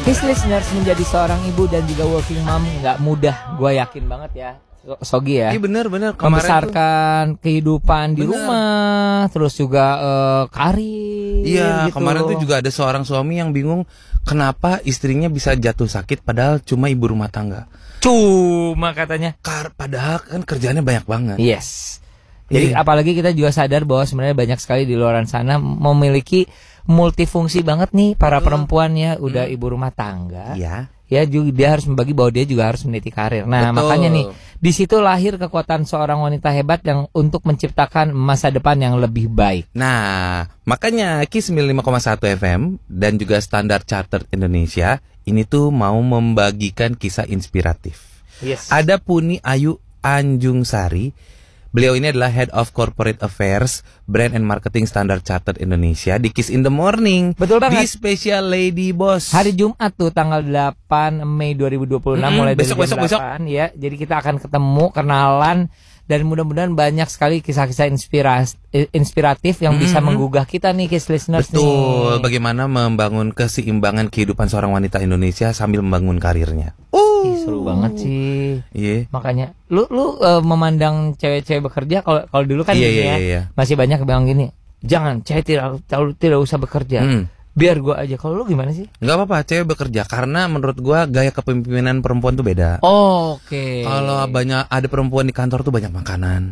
His listeners, menjadi seorang ibu dan juga working mom nggak mudah, gue yakin banget ya, Sogi ya. Iya bener. Membesarkan kehidupan di rumah, terus juga karir. Iya, gitu. kemarin tuh juga ada seorang suami yang bingung kenapa istrinya bisa jatuh sakit padahal cuma ibu rumah tangga. Cuma katanya. Padahal kan kerjaannya banyak banget. Yes. Jadi apalagi kita juga sadar bahwa sebenarnya banyak sekali di luar sana memiliki multifungsi banget nih para perempuan ya, udah ibu rumah tangga. Iya. Ya juga dia harus membagi bahwa dia juga harus meniti karir. Nah, makanya nih di situ lahir kekuatan seorang wanita hebat yang untuk menciptakan masa depan yang lebih baik. Nah, makanya KIS 95,1 FM dan juga Standar Chartered Indonesia ini tuh mau membagikan kisah inspiratif. Yes. Ada Puni Ayu Anjung Sari. Beliau ini adalah Head of Corporate Affairs, Brand and Marketing Standard Chartered Indonesia di Kiss in the Morning. Betul banget. Di Special Lady Boss. Hari Jumat tuh tanggal 8 Mei 2026 mulai dari besok. jam 8 ya. Jadi kita akan ketemu, kenalan, dan mudah-mudahan banyak sekali kisah-kisah inspiratif yang bisa menggugah kita nih Kiss listeners. Betul. Nih. Bagaimana membangun keseimbangan kehidupan seorang wanita Indonesia sambil membangun karirnya. Ih, seru banget sih. Iya. Makanya lu memandang cewek-cewek bekerja, kalau dulu kan gini ya, masih banyak yang bilang gini, jangan, cewek tidak usah bekerja. Biar gua aja. Kalau lu gimana sih? Nggak apa-apa, cewek bekerja karena menurut gua gaya kepemimpinan perempuan tuh beda. Oke. Kalau ada perempuan di kantor tuh banyak makanan.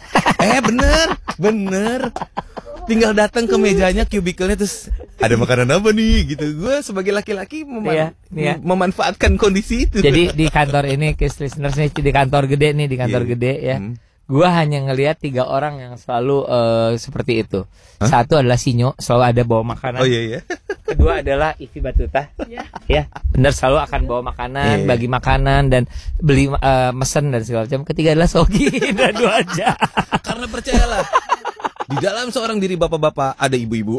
bener. Tinggal datang ke mejanya, cubicle-nya, terus ada makanan apa nih gitu. Gue sebagai laki-laki memanfaatkan kondisi itu. Jadi di kantor ini, Kiss listeners nih, di kantor gede gede ya. Gue hanya ngelihat 3 orang yang selalu seperti itu. Satu adalah Sinyo, selalu ada bawa makanan. Oh iya. Kedua adalah Ivi Batuta. Ya, benar, selalu akan bawa makanan, bagi makanan dan beli mesen dan segala macam. Ketiga adalah Sogi, dan 2 aja. Karena percayalah, di dalam seorang diri bapak-bapak ada ibu-ibu.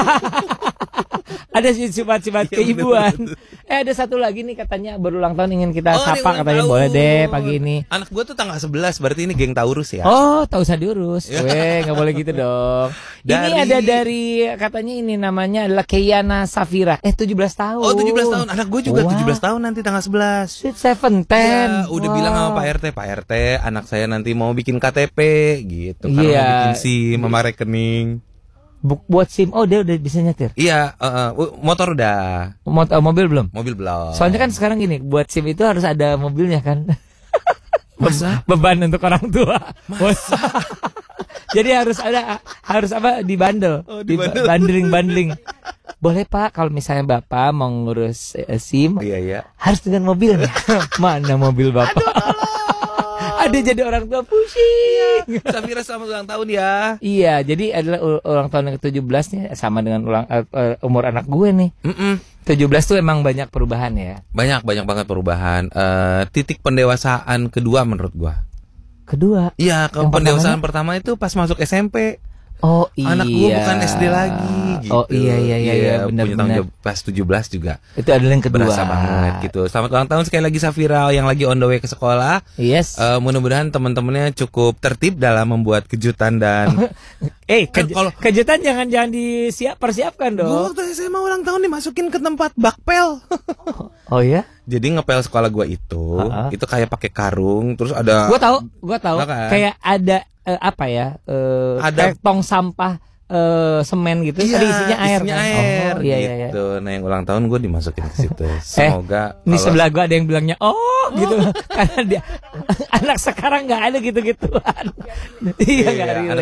Ada sifat-sifat keibuan. Ada satu lagi nih katanya berulang tahun ingin kita sapa, katanya boleh deh pagi ini. Anak gue tuh tanggal 11, berarti ini geng Taurus ya. Oh, tak usah diurus. Nggak boleh gitu dong. Ini ada dari, katanya ini namanya adalah Keyana Safira. 17 tahun. Oh, 17 tahun. Anak gue juga 17 tahun nanti tanggal 11. Sweet 17. Ya, udah bilang sama Pak RT, anak saya nanti mau bikin KTP gitu. Karena mau bikin SIM, sama rekening. Buat SIM, dia udah bisa nyetir. Iya, motor udah. Mobil belum? Mobil belum. Soalnya kan sekarang gini, buat SIM itu harus ada mobilnya kan. Masa? Beban untuk orang tua. Masa? Jadi harus dibandel. Bundling. Boleh Pak, kalau misalnya Bapak mau ngurus SIM, harus dengan mobilnya. Mana mobil Bapak? Aduh, ada jadi orang tua pusing. Safira sama ulang tahun ya. Iya, jadi adalah ulang tahun yang ke-17 nih, sama dengan umur anak gue nih. 17 tuh emang banyak perubahan ya. Banyak banget perubahan. Titik pendewasaan kedua menurut gue. Kedua? Iya, pendewasaan pertama itu pas masuk SMP. Oh iya. Anak gue bukan SD lagi gitu. Oh iya, benar. Punya tanggung jawab pas 17 juga. Itu adalah yang kedua. Berasa banget gitu. Selamat ulang tahun sekali lagi Safira yang lagi on the way ke sekolah. Yes. Mudah-mudahan teman-temannya cukup tertib dalam membuat kejutan dan kejutan jangan persiapkan dong. Gue waktu SMA ulang tahun dimasukin ke tempat bakpel. Oh ya? Jadi ngepel sekolah gue itu kayak pakai karung, terus ada. Gue tahu. Kan? Kayak ada ada tong sampah semen gitu, isinya air. Iya. Nah, yang ulang tahun gue dimasukin ke situ. Semoga ini sebelah gue ada yang bilangnya gitu. Karena dia anak sekarang nggak ada gitu-gituan. Iya, nggak relate.